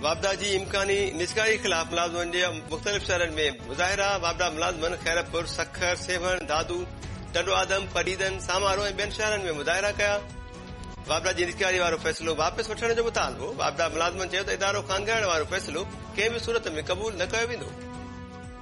वापडा जी इम्कानी निजकारी ख़िलाफ़ मुलाज़िमनि जे मुख़्तलिफ़ शहरनि में मुज़ाहिरा। वापडा मुलाज़िमनि खैरपुर, सखर, सेवण, दादू, टंडो आदम, परीदन, सामारो ऐं ॿियनि शहरनि में मुज़ाहिरा कया। वापडा जी निजकारी वारो फ़ैसिलो वापसि वठण जो मुतालबो। वापडा मुलाज़िमनि चयो त इदारो खानगाइण वारो फ़ैसिलो कंहिं बि सूरत में क़बूल न कयो वेंदो।